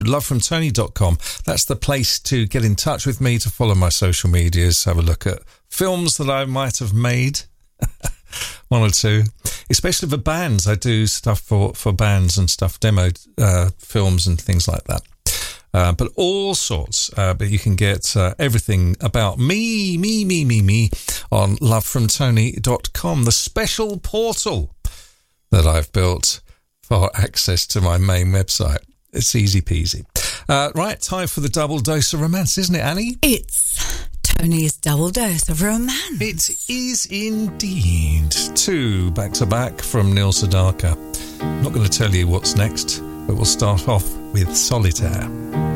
lovefromtony.com. That's the place to get in touch with me, to follow my social medias, have a look at films that I might have made. One or two, especially for bands. I do stuff for bands and stuff, demo films and things like that. But all sorts. But you can get everything about me on lovefromtony.com, the special portal that I've built for access to my main website. It's easy peasy. Right, time for the double dose of romance, isn't it, Annie? It's Tony's double dose of romance. It is indeed. 2 back-to-back from Neil Sedaka. I'm not going to tell you what's next, but we'll start off with Solitaire.